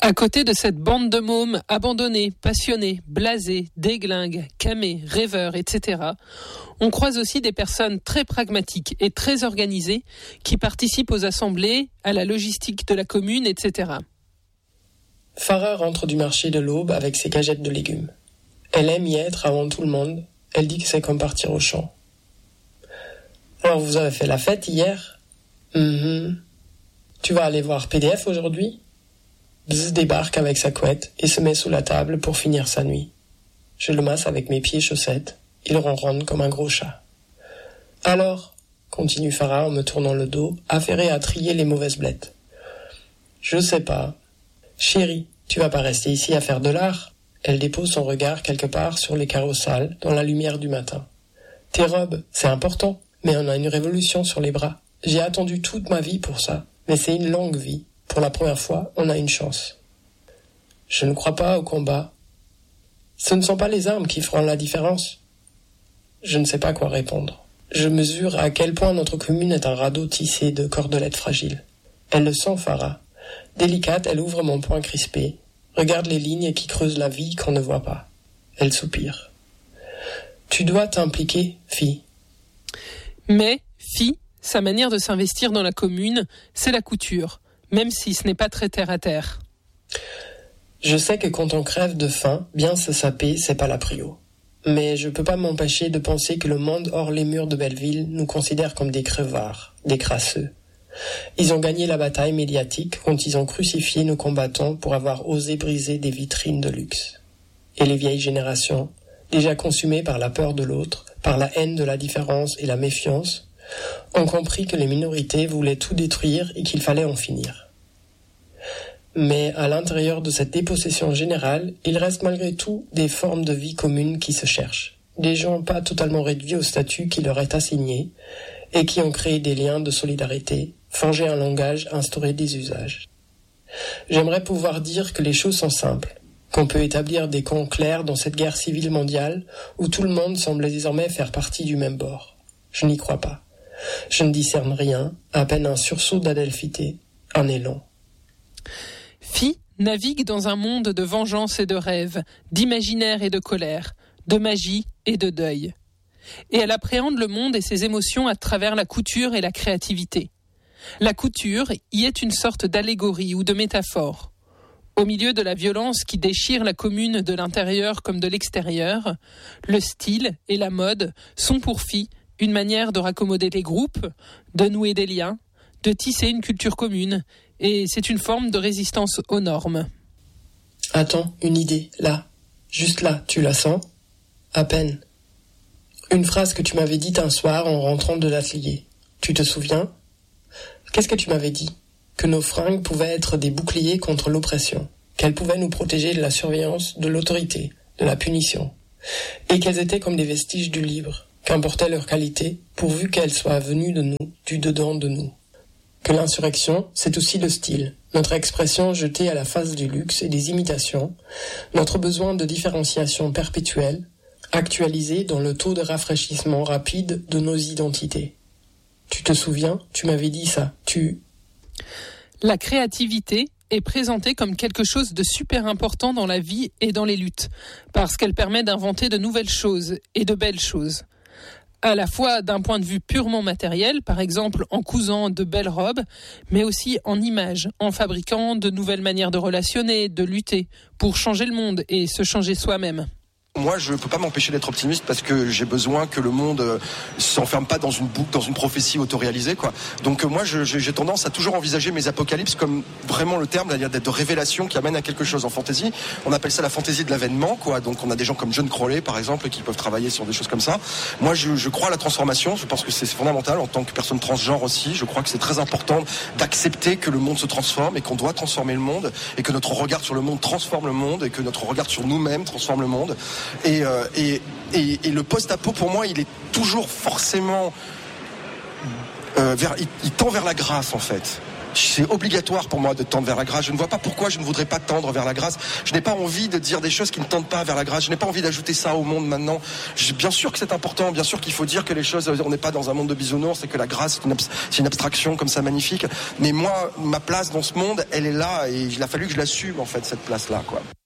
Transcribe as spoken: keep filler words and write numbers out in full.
À côté de cette bande de mômes abandonnés, passionnés, blasés, déglingues, camés, rêveurs, et cetera, on croise aussi des personnes très pragmatiques et très organisées qui participent aux assemblées, à la logistique de la commune, et cetera. Farah rentre du marché de l'Aube avec ses cagettes de légumes. Elle aime y être avant tout le monde. Elle dit que c'est comme partir au champ. Alors vous avez fait la fête hier ? Mm-hmm. Tu vas aller voir P D F aujourd'hui ? Bzz débarque avec sa couette et se met sous la table pour finir sa nuit. Je le masse avec mes pieds chaussettes. Il ronronne comme un gros chat. Alors, continue Farah en me tournant le dos, affairée à trier les mauvaises blettes. Je sais pas. Chérie, tu vas pas rester ici à faire de l'art ? Elle dépose son regard quelque part sur les carreaux sales dans la lumière du matin. Tes robes, c'est important, mais on a une révolution sur les bras. J'ai attendu toute ma vie pour ça, mais c'est une longue vie. Pour la première fois, on a une chance. Je ne crois pas au combat. Ce ne sont pas les armes qui feront la différence. Je ne sais pas quoi répondre. Je mesure à quel point notre commune est un radeau tissé de cordelettes fragiles. Elle le sent, Farah. Délicate, elle ouvre mon poing crispé, regarde les lignes qui creusent la vie qu'on ne voit pas. Elle soupire. Tu dois t'impliquer, fille. Mais, fille, sa manière de s'investir dans la commune, c'est la couture. Même si ce n'est pas très terre-à-terre. Je sais que quand on crève de faim, bien se saper, c'est pas la prio. Mais je peux pas m'empêcher de penser que le monde hors les murs de Belleville nous considère comme des crevards, des crasseux. Ils ont gagné la bataille médiatique quand ils ont crucifié nos combattants pour avoir osé briser des vitrines de luxe. Et les vieilles générations, déjà consumées par la peur de l'autre, par la haine de la différence et la méfiance, ont compris que les minorités voulaient tout détruire et qu'il fallait en finir. Mais à l'intérieur de cette dépossession générale, il reste malgré tout des formes de vie communes qui se cherchent. Des gens pas totalement réduits au statut qui leur est assigné et qui ont créé des liens de solidarité, forgé un langage, instauré des usages. J'aimerais pouvoir dire que les choses sont simples, qu'on peut établir des camps clairs dans cette guerre civile mondiale où tout le monde semble désormais faire partie du même bord. Je n'y crois pas. Je ne discerne rien, à peine un sursaut d'adelphité, un élan. Fille navigue dans un monde de vengeance et de rêve, d'imaginaire et de colère, de magie et de deuil. Et elle appréhende le monde et ses émotions à travers la couture et la créativité. La couture y est une sorte d'allégorie ou de métaphore. Au milieu de la violence qui déchire la commune de l'intérieur comme de l'extérieur, le style et la mode sont pour Fille une manière de raccommoder les groupes, de nouer des liens, de tisser une culture commune, et c'est une forme de résistance aux normes. Attends, une idée, là, juste là, tu la sens ? À peine. Une phrase que tu m'avais dite un soir en rentrant de l'atelier. Tu te souviens ? Qu'est-ce que tu m'avais dit ? Que nos fringues pouvaient être des boucliers contre l'oppression, qu'elles pouvaient nous protéger de la surveillance, de l'autorité, de la punition, et qu'elles étaient comme des vestiges du libre, qu'importait leur qualité, pourvu qu'elle soit venue de nous, du dedans de nous. Que l'insurrection, c'est aussi le style, notre expression jetée à la face du luxe et des imitations, notre besoin de différenciation perpétuelle, actualisé dans le taux de rafraîchissement rapide de nos identités. Tu te souviens, tu m'avais dit ça, tu... La créativité est présentée comme quelque chose de super important dans la vie et dans les luttes, parce qu'elle permet d'inventer de nouvelles choses et de belles choses. À la fois d'un point de vue purement matériel, par exemple en cousant de belles robes, mais aussi en images, en fabriquant de nouvelles manières de relationner, de lutter, pour changer le monde et se changer soi-même. Moi, je peux pas m'empêcher d'être optimiste parce que j'ai besoin que le monde euh, s'enferme pas dans une boucle, dans une prophétie autoréalisée, quoi. Donc euh, moi, je, j'ai tendance à toujours envisager mes apocalypses comme vraiment le terme, c'est-à-dire d'être de révélation qui amène à quelque chose. En fantaisie, on appelle ça la fantaisie de l'avènement, quoi. Donc on a des gens comme John Crowley, par exemple, qui peuvent travailler sur des choses comme ça. Moi, je, je crois à la transformation. Je pense que c'est fondamental en tant que personne transgenre aussi. Je crois que c'est très important d'accepter que le monde se transforme et qu'on doit transformer le monde et que notre regard sur le monde transforme le monde et que notre regard sur nous-mêmes transforme le monde. Et, euh, et, et, et le post-apo, pour moi, il est toujours forcément... Euh, vers, il, il tend vers la grâce, en fait. C'est obligatoire pour moi de tendre vers la grâce. Je ne vois pas pourquoi je ne voudrais pas tendre vers la grâce. Je n'ai pas envie de dire des choses qui ne tendent pas vers la grâce. Je n'ai pas envie d'ajouter ça au monde maintenant. Je, bien sûr que c'est important, bien sûr qu'il faut dire que les choses, on n'est pas dans un monde de bisounours et que la grâce, c'est une, c'est une abstraction comme ça magnifique. Mais moi, ma place dans ce monde, elle est là et il a fallu que je l'assume en fait, cette place-là, quoi.